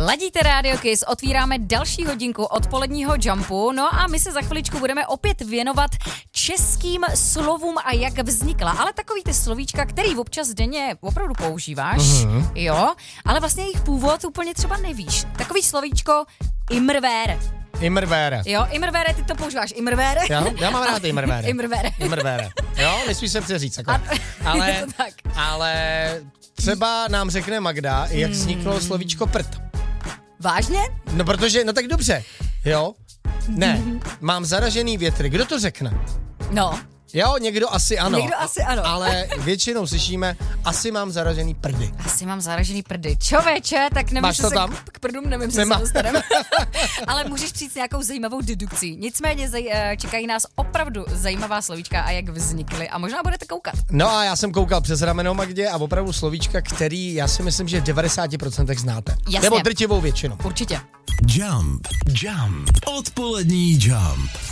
Ladíte Radio Kiss, otvíráme další hodinku odpoledního Jumpu, no a my se za chviličku budeme opět věnovat českým slovům a jak vznikla. Ale takový ty slovíčka, který občas denně opravdu používáš, jo, ale vlastně jejich původ úplně třeba nevíš. Takový slovíčko imrvére. Imrvére. Jo, imrvére, ty to používáš, imrvére. Já mám rád imrvére. Imrvére. Jo, nesmíš se přeříct. Jako. Je to tak. Ale třeba nám řekne Magda, jak vzniklo slovíčko prd. Vážně? No protože, no tak dobře, jo. Ne, mám zaražený větry. Kdo to řekne? No. Jo, někdo asi ano. Ale většinou slyšíme, asi mám zaražený prdy. Asi mám zaražený prdy. Čověče, tak nevím, Máš to se tam? k prdům nevím, se dostaneme. Ale můžeš přijít s nějakou zajímavou dedukcí. Nicméně čekají nás opravdu zajímavá slovíčka a jak vznikly. A možná budete koukat. No a já jsem koukal přes rameno Magdě a opravdu slovíčka, který já si myslím, že v 90% znáte. Jasně. Nebo drtivou většinu. Určitě. Jump. Odpolední Jump.